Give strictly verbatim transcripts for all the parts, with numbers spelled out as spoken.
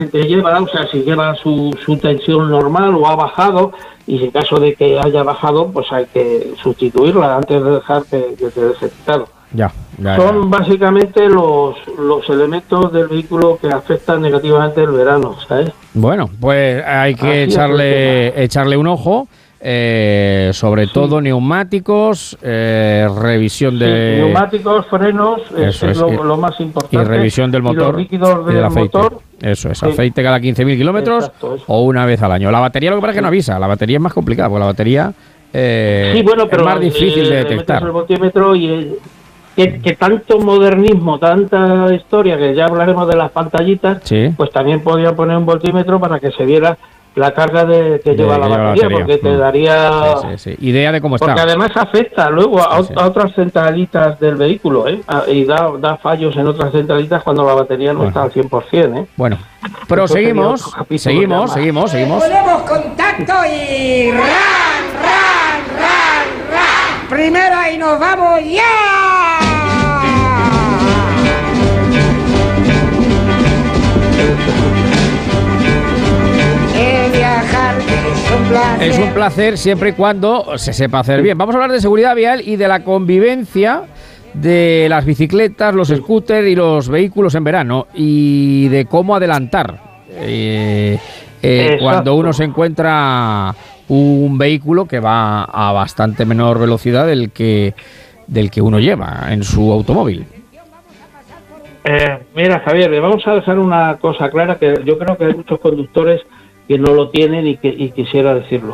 te lleva, o sea, si lleva su, su tensión normal o ha bajado, y en caso de que haya bajado, pues hay que sustituirla antes de dejar que, que te deje quitado. Ya, ya, Son ya. básicamente los, los elementos del vehículo que afectan negativamente el verano, ¿sabes? Bueno, pues hay que Así echarle, echarle un ojo. Eh, sobre Sí. todo neumáticos, eh, revisión Sí, de neumáticos, frenos, es, Eso es es, lo, y- lo más importante. y revisión del Y los motor líquidos y del del aceite. motor. Eso es, Sí. aceite cada quince mil kilómetros Exacto, eso. o una vez al año. La batería lo que pasa es que Sí. no avisa, la batería es más complicada, porque la batería eh, Sí, bueno, pero es más eh, difícil de le metes detectar. el voltímetro y eh, que, que tanto modernismo, tanta historia, que ya hablaremos de las pantallitas, Sí. pues también podría poner un voltímetro para que se viera la carga de, que De- lleva la que lleva la batería, batería. porque te Mm. daría... Sí, sí, sí. Idea de cómo Porque está. además afecta luego a, Sí, sí. a otras centralitas del vehículo, ¿eh? A- y da, da fallos en otras centralitas cuando la batería no Bueno. está al cien por ciento, ¿eh? Bueno, sería proseguimos, otro capítulo seguimos, ya seguimos, más. seguimos. Ponemos contacto y ran, ran, ran, ran. Primero y nos vamos ya. El viajar es un placer. Es un placer siempre y cuando se sepa hacer bien. Vamos a hablar de seguridad vial y de la convivencia de las bicicletas, los scooters y los vehículos en verano, y de cómo adelantar eh, eh, Exacto. cuando uno se encuentra un vehículo que va a bastante menor velocidad del que del que uno lleva en su automóvil. Eh, mira, Javier, vamos a dejar una cosa clara, que yo creo que hay muchos conductores que no lo tienen y que y quisiera decirlo.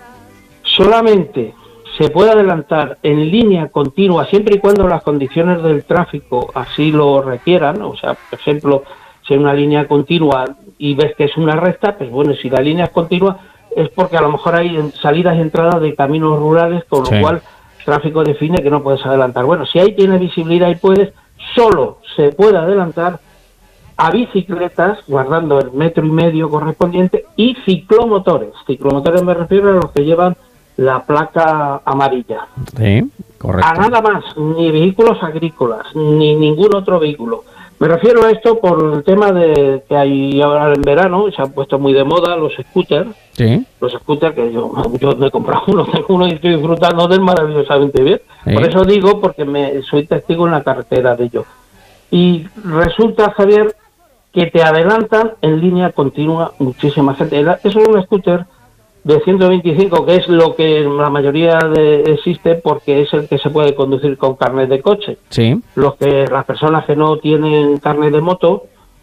Solamente se puede adelantar en línea continua siempre y cuando las condiciones del tráfico así lo requieran. O sea, por ejemplo, si hay una línea continua y ves que es una recta, pues bueno, si la línea es continua es porque a lo mejor hay salidas y entradas de caminos rurales, con Sí. lo cual tráfico define que no puedes adelantar. Bueno, si ahí tienes visibilidad y puedes, solo se puede adelantar a bicicletas, guardando el metro y medio correspondiente, y ciclomotores. Ciclomotores me refiero a los que llevan la placa amarilla. Sí, correcto. A nada más, ni vehículos agrícolas, ni ningún otro vehículo. Me refiero a esto por el tema de que hay ahora en verano, se han puesto muy de moda los scooters. Sí. Los scooters que yo, yo me he comprado uno, tengo uno y estoy disfrutando de él maravillosamente bien. Sí. Por eso digo, porque me soy testigo en la carretera de ello. Y resulta, Javier, que te adelantan en línea continua muchísima gente. Era- Eso es un scooter de ciento veinticinco, que es lo que la mayoría de, existe, porque es el que se puede conducir con carnet de coche. Sí. Los que las personas que no tienen carnet de moto,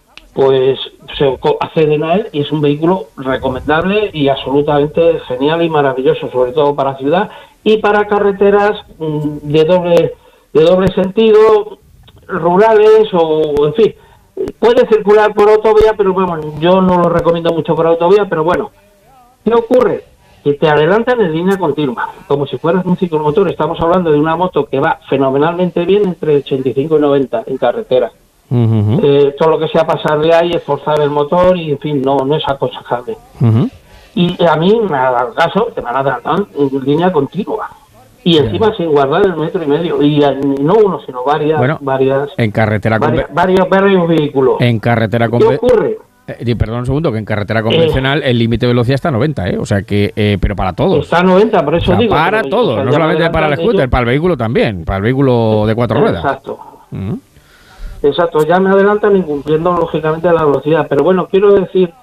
pues se co- acceden a él, y es un vehículo recomendable y absolutamente genial y maravilloso, sobre todo para ciudad y para carreteras mm, de doble de doble sentido, rurales o, en fin, puede circular por autovía, pero bueno, yo no lo recomiendo mucho por autovía, pero bueno, ¿qué ocurre? Que te adelantan en línea continua, como si fueras un ciclomotor. Estamos hablando de una moto que va fenomenalmente bien entre ochenta y cinco y noventa en carretera. Ujú, ujú. Eh, todo lo que sea pasarle ahí, esforzar el motor y, en fin, no no es aconsejable. Ujú. Y a mí me ha dado caso que me han adelantado en línea continua. Y encima sin guardar el metro y medio. Y eh, no uno, sino varias, Bueno, varias, En carretera varias conve- varios, varios vehículos. en carretera ¿Qué conve- ocurre? Eh, y perdón un segundo, que en carretera convencional el límite de velocidad está a noventa, ¿eh? O sea que, eh, pero para todos. Está a noventa, por O eso sea, digo. para pero, todos, o sea, no ya me solamente para el adelantan scooter, ellos. para el vehículo también, para el vehículo de cuatro ruedas. Exacto. Mm. Exacto, ya me adelantan incumpliendo lógicamente la velocidad, pero bueno, quiero decir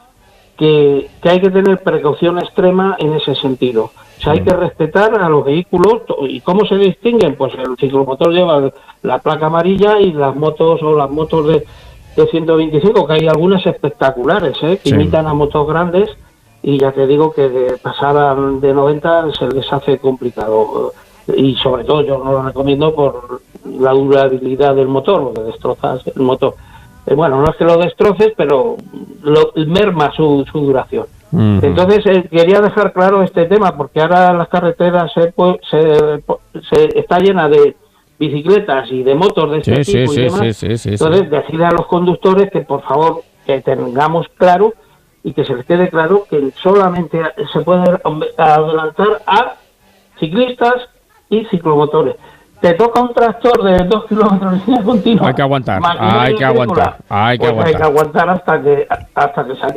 que, que hay que tener precaución extrema en ese sentido. O sea, hay que respetar a los vehículos. ¿Y cómo se distinguen? Pues el ciclomotor lleva la placa amarilla y las motos o las motos de, de ciento veinticinco, que hay algunas espectaculares, ¿eh? que Sí. imitan a motos grandes, y ya te digo que de pasar a- de noventa se les hace complicado. Y sobre todo yo no lo recomiendo por la durabilidad del motor, porque destrozas el motor. Eh, bueno, no es que lo destroces, pero lo, merma su, su duración. Ujú. Entonces eh, quería dejar claro este tema, porque ahora las carreteras se, pu- se, se está llena de bicicletas y de motos de este Sí, sí, tipo y sí, demás. sí, sí, sí, sí. Entonces decirle a los conductores que por favor que tengamos claro y que se les quede claro que solamente se puede adelantar a ciclistas y ciclomotores. Te toca un tractor de dos kilómetros en línea continua. Hay que aguantar, maquinaria hay que agrícola, aguantar, hay que pues hay que aguantar. aguantar hasta que hasta que saque